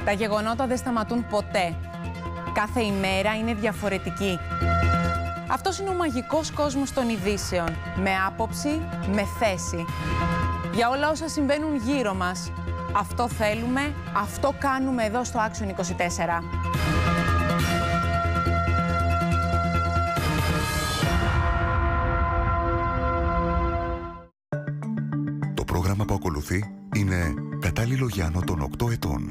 Τα γεγονότα δεν σταματούν ποτέ. Κάθε ημέρα είναι διαφορετική. Αυτός είναι ο μαγικός κόσμος των ειδήσεων. Με άποψη, με θέση. Για όλα όσα συμβαίνουν γύρω μας. Αυτό θέλουμε, αυτό κάνουμε εδώ στο Action 24. Το πρόγραμμα που ακολουθεί είναι κατάλληλο για άνω των 8 ετών.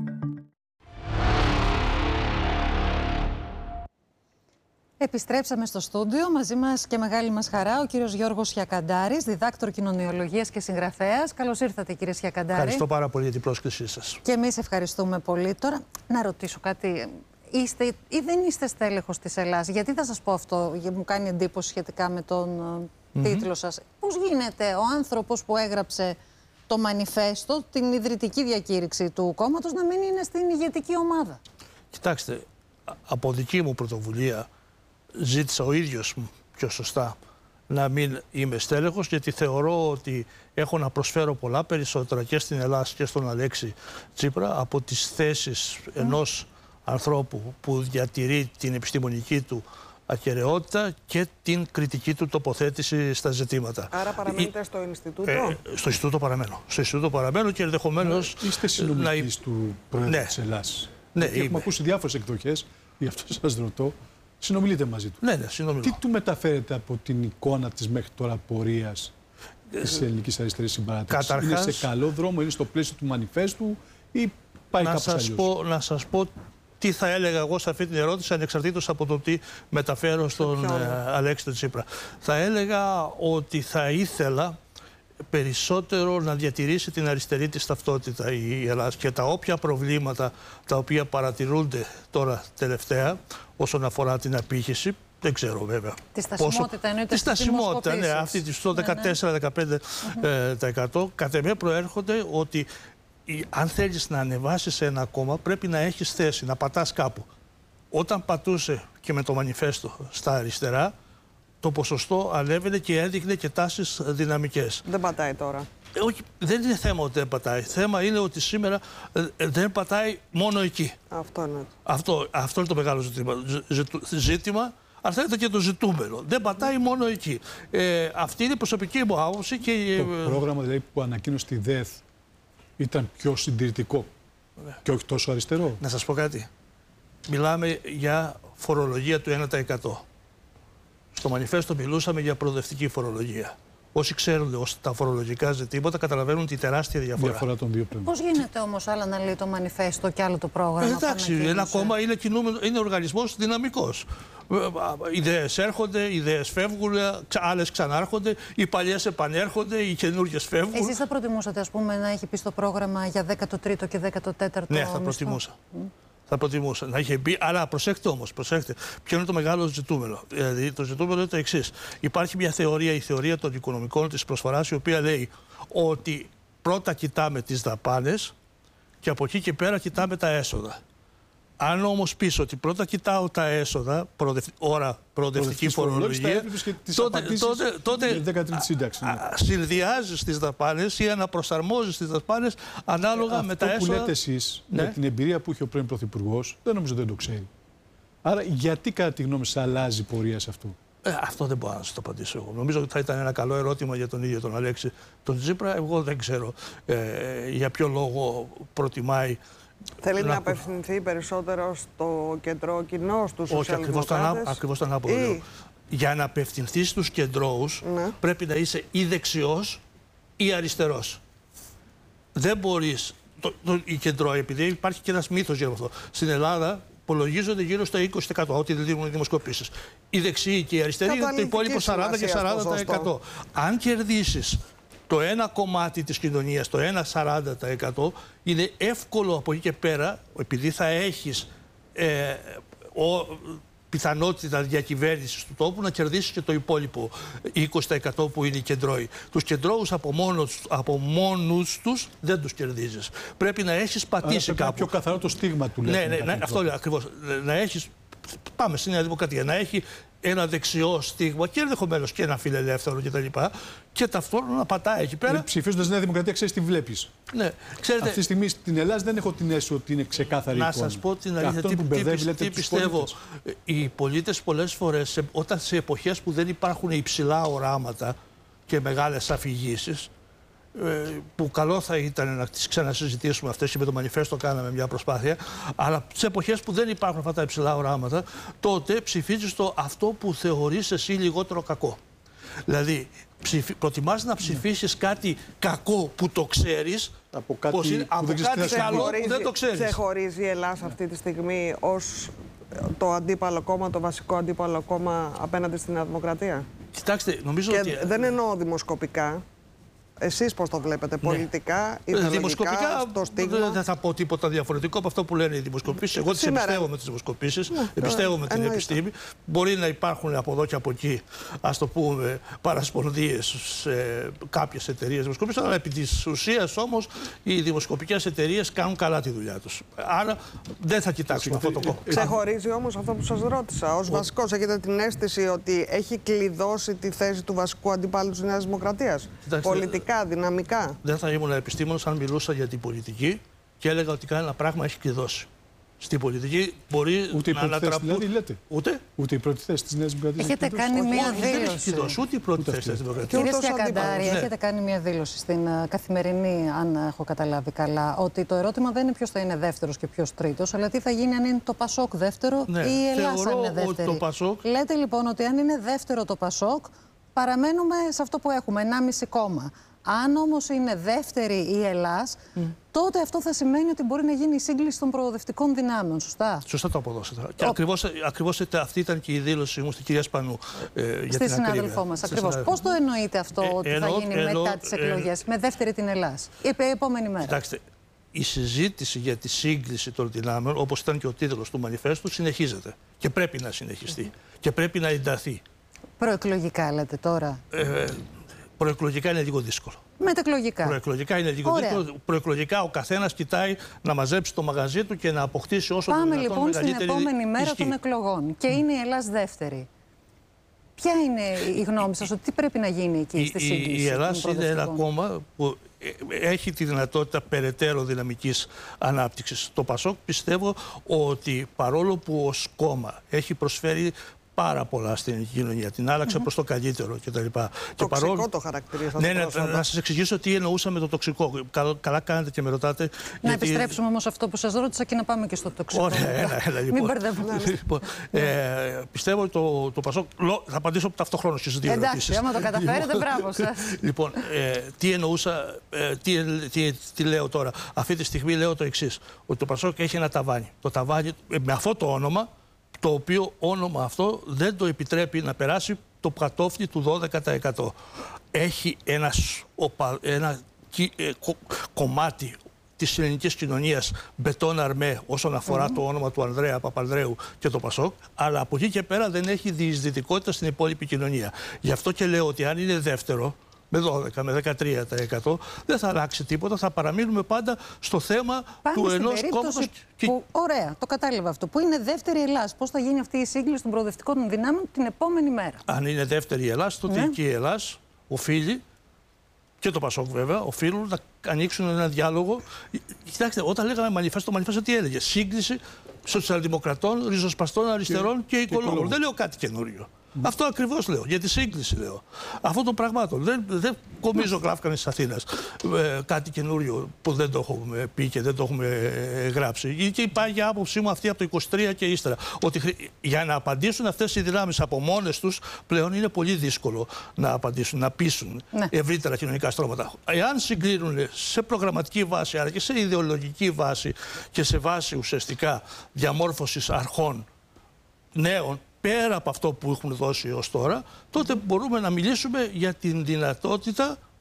Επιστρέψαμε στο στούντιο, μαζί μας και μεγάλη μας χαρά ο κύριος Γιώργος Χιακαντάρης, διδάκτορ κοινωνιολογίας και συγγραφέας. Καλώς ήρθατε, κύριε Χιακαντάρη. Ευχαριστώ πάρα πολύ για την πρόσκλησή σας. Και εμείς ευχαριστούμε πολύ. Τώρα, να ρωτήσω κάτι. Είστε ή δεν είστε στέλεχος της Ελλάς? Γιατί θα σας πω αυτό, μου κάνει εντύπωση σχετικά με τον τίτλο σας. Πώς γίνεται ο άνθρωπος που έγραψε το μανιφέστο, την ιδρυτική διακήρυξη του κόμματος, να μην είναι στην ηγετική ομάδα? Κοιτάξτε, από δική μου πρωτοβουλία ζήτησα ο ίδιος πιο σωστά να μην είμαι στέλεχος, γιατί θεωρώ ότι έχω να προσφέρω πολλά περισσότερα και στην Ελλάδα και στον Αλέξη Τσίπρα από τις θέσεις ενός ανθρώπου που διατηρεί την επιστημονική του ακεραιότητα και την κριτική του τοποθέτηση στα ζητήματα. Άρα παραμένετε στο Ινστιτούτο? Στο Ινστιτούτο παραμένω. Στο Ινστιτούτο παραμένω και ενδεχομένως... Είστε συνομιλητής του Πρόεδρου της Ελλάδας. Ναι, έχουμε ακούσει διάφορες εκδοχές, γι' αυτό σας ρωτώ. Συνομιλείτε μαζί του. Ναι, συνομιλώ. Τι του μεταφέρετε από την εικόνα της μέχρι τώρα πορείας της ελληνικής αριστερής συμπαράταξης? Καταρχάς, είναι σε καλό δρόμο, είναι στο πλαίσιο του μανιφέστου ή πάει κάπως αλλιώς? Να σας πω τι θα έλεγα εγώ σε αυτή την ερώτηση, ανεξαρτήτως από το τι μεταφέρω στον Αλέξη Τσίπρα. Θα έλεγα ότι θα ήθελα περισσότερο να διατηρήσει την αριστερή της ταυτότητα η Ελλάδα και τα όποια προβλήματα τα οποία παρατηρούνται τώρα τελευταία όσον αφορά την απήχηση, δεν ξέρω βέβαια. Τη στασιμότητα εννοείται? Τη στασιμότητα, ναι, αυτή στο 14-15%. Κατ' εμέ προέρχονται ότι αν θέλεις να ανεβάσεις ένα κόμμα πρέπει να έχεις θέση, να πατάς κάπου. Όταν πατούσε και με το μανιφέστο στα αριστερά, το ποσοστό ανέβαινε και έδειχνε και τάσεις δυναμικές. Δεν πατάει τώρα? Όχι, δεν είναι θέμα ότι δεν πατάει. Θέμα είναι ότι σήμερα δεν πατάει μόνο εκεί. Αυτό είναι. Αυτό είναι το μεγάλο ζήτημα. Αν θέλετε και το ζητούμενο. Δεν πατάει μόνο εκεί. Αυτή είναι η προσωπική μου άποψη. Το πρόγραμμα δηλαδή που ανακοίνωσε τη ΔΕΘ ήταν πιο συντηρητικό και όχι τόσο αριστερό? Να σας πω κάτι. Μιλάμε για φορολογία του 1%. Στο μανιφέστο μιλούσαμε για προοδευτική φορολογία. Όσοι ξέρουν τα φορολογικά ζητήματα καταλαβαίνουν τη τεράστια διαφορά των δύο πλευρών. Πώς γίνεται όμως άλλα να λέει το μανιφέστο και άλλο το πρόγραμμα? Εντάξει, ένα κόμμα είναι οργανισμός δυναμικός. Ιδέες έρχονται, ιδέες φεύγουν, άλλες ξανάρχονται, οι παλιές επανέρχονται, οι καινούργιες φεύγουν. Εσείς θα προτιμούσατε, ας πούμε, να έχει πει στο πρόγραμμα για 13ο και 14ο? Ναι, θα προτιμούσα. Θα προτιμούσα να είχε μπει, αλλά προσέξτε όμως, ποιο είναι το μεγάλο ζητούμενο. Δηλαδή, το ζητούμενο είναι το εξής. Υπάρχει μια θεωρία, η θεωρία των οικονομικών της προσφοράς, η οποία λέει ότι πρώτα κοιτάμε τις δαπάνες και από εκεί και πέρα κοιτάμε τα έσοδα. Αν όμως πεις ότι πρώτα κοιτάω τα έσοδα, προοδευτική φορολογία, τότε συνδυάζεις τις δαπάνες ή αναπροσαρμόζεις τις δαπάνες ανάλογα με τα έσοδα. Αυτό που λέτε εσείς, με την εμπειρία που είχε ο πρώην Πρωθυπουργός, δεν νομίζω δεν το ξέρει. Άρα γιατί κατά τη γνώμη σας αλλάζει η πορεία σε αυτό? Αυτό δεν μπορώ να σας το απαντήσω εγώ. Νομίζω ότι θα ήταν ένα καλό ερώτημα για τον ίδιο τον Αλέξη τον Τσίπρα. Εγώ δεν ξέρω για ποιο λόγο προτιμάει. Θέλει να απευθυνθεί περισσότερο στο κεντρό κοινό, στους σοσιαλδημοκράτες? Όχι, ακριβώς το ανάποδο. Για να απευθυνθεί στους κεντρώους πρέπει να είσαι ή δεξιός ή αριστερός. Δεν μπορείς, οι κεντρώοι, επειδή υπάρχει και ένας μύθος για αυτό. Στην Ελλάδα υπολογίζονται γύρω στο 20%, ό,τι δίνουν οι δημοσκοπήσεις. Οι δεξιοί και οι αριστεροί είναι το υπόλοιπο 40 και 40%. Αν κερδίσεις το ένα κομμάτι της κοινωνίας, το 1,40%, είναι εύκολο από εκεί και πέρα, επειδή θα έχεις πιθανότητα διακυβέρνησης του τόπου, να κερδίσεις και το υπόλοιπο 20% που είναι οι κεντρώοι. Τους κεντρώους από μόνους τους δεν τους κερδίζεις. Πρέπει να έχεις πατήσει κάπου. Πιο καθαρό το στίγμα του, λέτε. Ναι, αυτό λέω ακριβώς. Να έχεις πάμε στη Νέα Δημοκρατία, να έχει ένα δεξιό στίγμα και ενδεχομένως και ένα φιλελεύθερο κτλ. Και ταυτόχρονα πατάει εκεί πέρα. Ψηφίζοντας Νέα Δημοκρατία, ξέρεις τι βλέπεις. Ναι, ξέρετε, αυτή τη στιγμή στην Ελλάδα δεν έχω την αίσθηση ότι είναι ξεκάθαρη εικόνα. να σας πω την αλήθεια, τι πιστεύω. Οι πολίτες πολλές φορές, όταν σε εποχές που δεν υπάρχουν υψηλά οράματα και μεγάλες αφηγήσεις, που καλό θα ήταν να τις ξανασυζητήσουμε αυτές, και με το Μανιφέστο κάναμε μια προσπάθεια, αλλά σε εποχές που δεν υπάρχουν αυτά τα υψηλά οράματα, τότε ψηφίζεις αυτό που θεωρείς εσύ λιγότερο κακό. Δηλαδή, προτιμάς να ψηφίσεις κάτι κακό που το ξέρεις από κάτι, καλό που δεν το ξέρεις. Ξεχωρίζει η Ελλάδα αυτή τη στιγμή ως το αντίπαλο κόμμα, το βασικό αντίπαλο κόμμα απέναντι στην Νέα Δημοκρατία? Κοιτάξτε, νομίζω και ότι... δεν εννοώ δημοσκοπικά. Εσείς πώς το βλέπετε, πολιτικά, ιδεολογικά, στο στίγμα? Δεν θα πω τίποτα διαφορετικό από αυτό που λένε οι δημοσκοπήσεις. Εγώ τις εμπιστεύομαι τις δημοσκοπήσεις, εμπιστεύομαι την επιστήμη. Μπορεί να υπάρχουν από εδώ και από εκεί, ας το πούμε, παρασπονδίες σε κάποιες εταιρείες δημοσκοπήσεις, αλλά επί της ουσίας όμως οι δημοσκοπικές εταιρείες κάνουν καλά τη δουλειά τους. Άρα δεν θα κοιτάξουμε αυτό το κόμμα. Ξεχωρίζει όμως αυτό που σας ρώτησα. Ως βασικός, έχετε την αίσθηση ότι έχει κλειδώσει τη θέση του βασικού αντιπάλου της Νέας Δημοκρατίας? Πολιτικά, δυναμικά. Δεν θα ήμουν επιστήμονας αν μιλούσα για την πολιτική και έλεγα ότι κανένα πράγμα έχει κλειδώσει. Στην πολιτική μπορεί ούτε να ανατραπούν. Δηλαδή, λέτε. Ούτε η πρώτη θέση της Νέας Δημοκρατίας. Έχετε κάνει μία δήλωση. Ούτε η πρώτη θέση της Δημοκρατίας. Κύριε Σκιακαντάρη, έχετε κάνει μία δήλωση στην Καθημερινή, αν έχω καταλάβει καλά, ότι το ερώτημα δεν είναι ποιος θα είναι δεύτερος και ποιος τρίτος, αλλά τι θα γίνει αν είναι το Πασόκ δεύτερο ή η Ελλάδα αν είναι δεύτερη. Το Πασόκ... Λέτε λοιπόν ότι αν είναι δεύτερο το Πασόκ, παραμένουμε σε αυτό που έχουμε, 1,5 κόμμα. Αν όμως είναι δεύτερη η Ελλάς, τότε αυτό θα σημαίνει ότι μπορεί να γίνει η σύγκληση των προοδευτικών δυνάμεων. Σωστά. Σωστά το αποδώσατε. Και ακριβώς αυτή ήταν και η δήλωση μου στην κυρία Σπανού. Στη συνάδελφό μας. Ακριβώς. Πώς το εννοείτε αυτό ότι θα γίνει μετά τις εκλογές, με δεύτερη την Ελλάς, η επόμενη μέρα? Κοιτάξτε, η συζήτηση για τη σύγκληση των δυνάμεων, όπως ήταν και ο τίτλος του Μανιφέστου, συνεχίζεται. Και πρέπει να συνεχιστεί. Και πρέπει να ενταθεί. Προεκλογικά λέτε τώρα. Προεκλογικά είναι λίγο δύσκολο. Μετεκλογικά. Προεκλογικά είναι λίγο δύσκολο. Προεκλογικά ο καθένας κοιτάει να μαζέψει το μαγαζί του και να αποκτήσει όσο το δυνατόν λοιπόν στην επόμενη μέρα ισχύ των εκλογών. Και είναι η Ελλάς δεύτερη. Ποια είναι η γνώμη σας, ότι τι πρέπει να γίνει εκεί στη σύγκληση? Η Ελλάς είναι ένα κόμμα που έχει τη δυνατότητα περαιτέρω δυναμικής ανάπτυξης. Το Πασόκ πιστεύω ότι παρόλο που ως κόμμα έχει προσφέρει πάρα πολλά στην κοινωνία, την άλλαξε προς το καλύτερο κτλ. Τοξικό το χαρακτηρίζεται. Ναι, να σας εξηγήσω τι εννοούσα με το τοξικό. Καλά κάνετε και με ρωτάτε. Να επιστρέψουμε όμως αυτό που σας ρώτησα και να πάμε και στο τοξικό. Ωραία, έλα, λοιπόν. Μην μπερδεύουμε. Λοιπόν, πιστεύω ότι το Πασόκ. Θα απαντήσω ταυτόχρονα στις δύο ερωτήσεις. Εντάξει, άμα το καταφέρετε, μπράβο σας. Λοιπόν, τι εννοούσα, τι λέω τώρα. Αυτή τη στιγμή λέω το εξής. Ότι το Πασόκ έχει ένα ταβάνι. Το ταβάνι με αυτό το όνομα, το οποίο όνομα αυτό δεν το επιτρέπει να περάσει το κατόφλι του 12%. Έχει ένα κομμάτι της ελληνικής κοινωνίας μπετόν αρμέ όσον αφορά το όνομα του Ανδρέα Παπανδρέου και το Πασόκ, αλλά από εκεί και πέρα δεν έχει διεισδυτικότητα στην υπόλοιπη κοινωνία. Γι' αυτό και λέω ότι αν είναι δεύτερο, με 12, με 13%, δεν θα αλλάξει τίποτα. Θα παραμείνουμε πάντα στο θέμα του ενός κόμματος. Ωραία, το κατάλαβα αυτό. Που είναι δεύτερη η Ελλάς. Πώς θα γίνει αυτή η σύγκληση των προοδευτικών δυνάμεων την επόμενη μέρα? Αν είναι δεύτερη η Ελλάς, τότε και η Ελλάς οφείλει, και το Πασόκ βέβαια, οφείλουν να ανοίξουν ένα διάλογο. Κοιτάξτε, όταν λέγαμε Μανιφέστο, το Μανιφέστο τι έλεγε? Σύγκληση σοσιαλδημοκρατών, ριζοσπαστών, αριστερών και οικολόγων. Δεν λέω κάτι καινούριο. Αυτό ακριβώς λέω, για τη σύγκληση λέω. Αυτό το πραγμάτων. Δεν κομίζω γράφκανε της Αθήνας κάτι καινούριο που δεν το έχουμε πει και δεν το έχουμε γράψει. Και υπάρχει άποψή μου αυτή από το 23 και ύστερα. Ότι για να απαντήσουν αυτές οι δυνάμεις από μόνες τους, πλέον είναι πολύ δύσκολο να απαντήσουν, να πείσουν ευρύτερα κοινωνικά στρώματα. Εάν συγκλίνουν σε προγραμματική βάση, αλλά και σε ιδεολογική βάση και σε βάση ουσιαστικά διαμόρφωσης αρχών νέων, πέρα από αυτό που έχουν δώσει ως τώρα, τότε μπορούμε να μιλήσουμε για την δυνατότητα